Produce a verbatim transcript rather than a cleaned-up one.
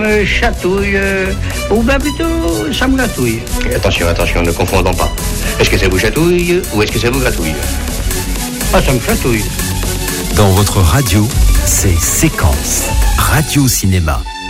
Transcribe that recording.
Me chatouille, euh, ou bien plutôt ça me gratouille. Et attention, attention, ne confondons pas. Est-ce que ça vous chatouille ou est-ce que ça vous gratouille? Ah, ça me chatouille. Dans votre radio, c'est Séquence Radio Cinéma.